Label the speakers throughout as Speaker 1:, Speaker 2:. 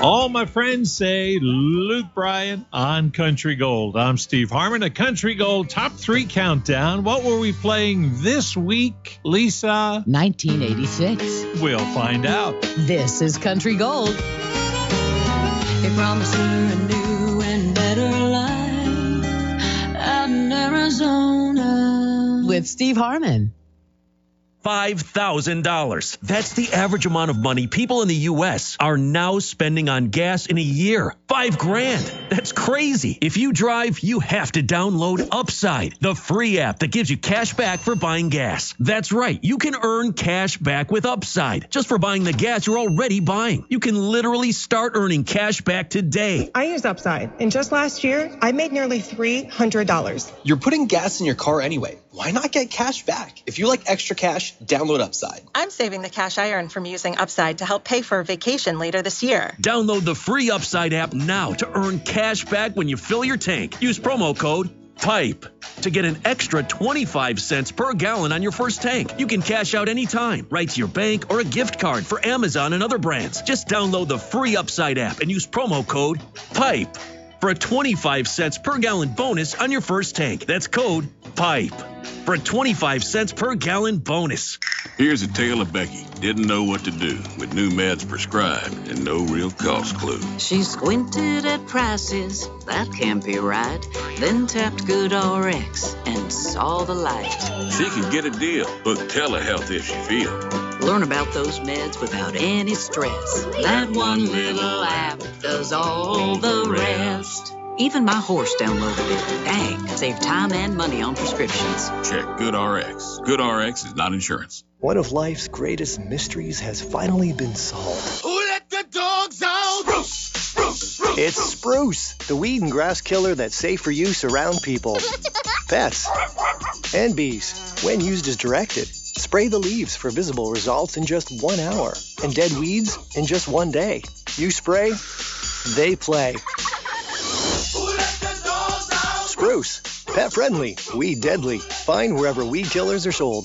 Speaker 1: All my friends say Luke Bryan on Country Gold. I'm Steve Harmon. A Country Gold Top 3 Countdown. What were we playing this week, Lisa?
Speaker 2: 1986.
Speaker 1: We'll find out.
Speaker 2: This is Country Gold.
Speaker 3: He promised her a new and better life out in Arizona.
Speaker 2: With Steve Harmon.
Speaker 4: $5,000. That's the average amount of money people in the U.S. are now spending on gas in a year. $5,000. That's crazy. If you drive, you have to download Upside, the free app that gives you cash back for buying gas. That's right. You can earn cash back with Upside just for buying the gas you're already buying. You can literally start earning cash back today.
Speaker 5: I use Upside, and just last year, I made nearly $300.
Speaker 6: You're putting gas in your car anyway. Why not get cash back? If you like extra cash, download Upside.
Speaker 7: I'm saving the cash I earn from using Upside to help pay for a vacation later this year.
Speaker 4: Download the free Upside app now to earn cash back when you fill your tank. Use promo code PIPE to get an extra 25 cents per gallon on your first tank. You can cash out anytime, right to your bank or a gift card for Amazon and other brands. Just download the free Upside app and use promo code PIPE for a 25 cents per gallon bonus on your first tank. That's code PIPE for a 25 cents per gallon bonus.
Speaker 8: Here's a tale of Becky. Didn't know what to do with new meds prescribed and no real cost clue.
Speaker 3: She squinted at prices, that can't be right. Then tapped GoodRx and saw the light.
Speaker 8: She can get a deal. Book telehealth if she feels.
Speaker 3: Learn about those meds without any stress. That one little app does all the rest. Even my horse downloaded it. Dang, saved time and money on prescriptions.
Speaker 8: Check GoodRx. GoodRx is not insurance.
Speaker 9: One of life's greatest mysteries has finally been solved.
Speaker 10: Who let the dogs out? Spruce, spruce, spruce.
Speaker 9: It's Spruce, the weed and grass killer that's safe for use around people, pets, and bees. When used as directed, spray the leaves for visible results in just 1 hour, and dead weeds in just 1 day. You spray, they play. Spruce, pet friendly, weed deadly. Find wherever weed killers are sold.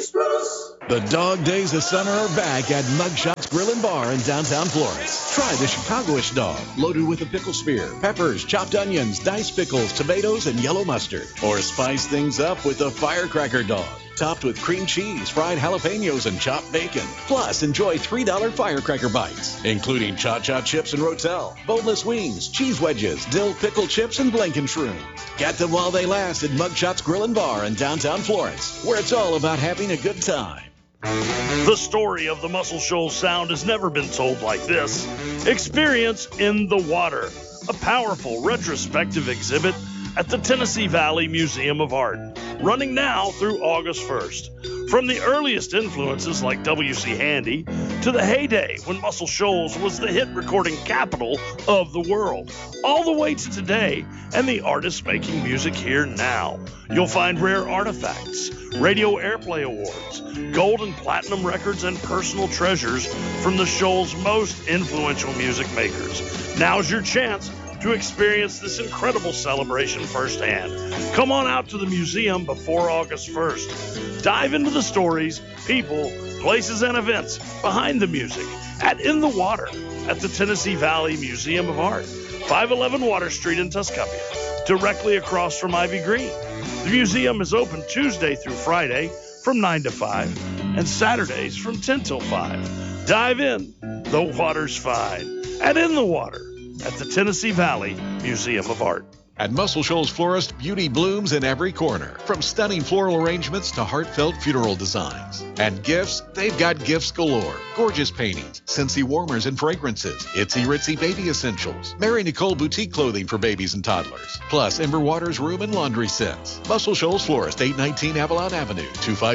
Speaker 11: The dog days of summer are back at Mugshots Grill and Bar in downtown Florence. Try the Chicago-ish dog, loaded with a pickle spear, peppers, chopped onions, diced pickles, tomatoes, and yellow mustard. Or spice things up with the firecracker dog, topped with cream cheese, fried jalapenos, and chopped bacon. Plus, enjoy $3 firecracker bites, including cha-cha chips and rotel, boneless wings, cheese wedges, dill pickle chips, and blanken shrooms. Get them while they last at Mugshots Grill and Bar in downtown Florence, where it's all about having a good time.
Speaker 12: The story of the Muscle Shoals Sound has never been told like this. Experience In the Water, a powerful retrospective exhibit at the Tennessee Valley Museum of Art, running now through August 1st. From the earliest influences like W.C. Handy to the heyday when Muscle Shoals was the hit recording capital of the world, all the way to today and the artists making music here now. You'll find rare artifacts, radio airplay awards, gold and platinum records, and personal treasures from the Shoals' most influential music makers. Now's your chance to experience this incredible celebration firsthand. Come on out to the museum before August 1st. Dive into the stories, people, places, and events behind the music at In the Water at the Tennessee Valley Museum of Art, 511 Water Street in Tuscumbia, directly across from Ivy Green. The museum is open Tuesday through Friday from 9 to 5 and Saturdays from 10 till 5. Dive in. The water's fine. And In the Water at the Tennessee Valley Museum of Art.
Speaker 11: At Muscle Shoals Florist, beauty blooms in every corner, from stunning floral arrangements to heartfelt funeral designs. And gifts, they've got gifts galore. Gorgeous paintings, Scentsy warmers and fragrances, itsy ritzy baby essentials, Mary Nicole boutique clothing for babies and toddlers, plus Ember Waters room and laundry sets. Muscle Shoals Florist, 819 Avalon Avenue,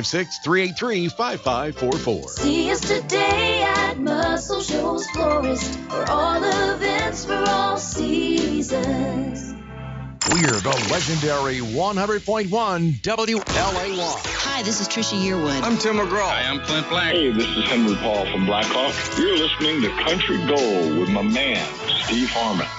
Speaker 11: 256-383-5544.
Speaker 3: See us today at Muscle Shoals Florist for all events for all seasons.
Speaker 13: We're the legendary 100.1 WLAY.
Speaker 2: Hi, this is Trisha Yearwood.
Speaker 14: I'm Tim McGraw.
Speaker 15: Hi, I'm Clint Black.
Speaker 16: Hey, this is Henry Paul from Blackhawk. You're listening to Country Gold with my man, Steve Harmon.